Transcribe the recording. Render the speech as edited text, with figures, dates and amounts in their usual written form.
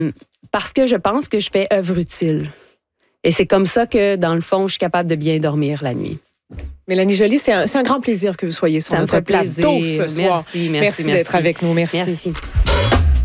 Parce que je pense que je fais œuvre utile. Et c'est comme ça que, dans le fond, je suis capable de bien dormir la nuit. Mélanie Joly, c'est un grand plaisir que vous soyez sur notre plateau ce soir. Merci d'être avec nous. Merci.